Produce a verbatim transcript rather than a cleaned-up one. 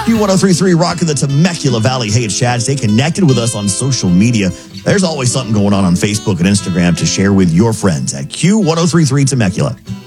Q one oh three point three rocking the Temecula Valley. Hey, it's Chad. Stay connected with us on social media. There's always something going on on Facebook and Instagram to share with your friends at Q one oh three point three Temecula.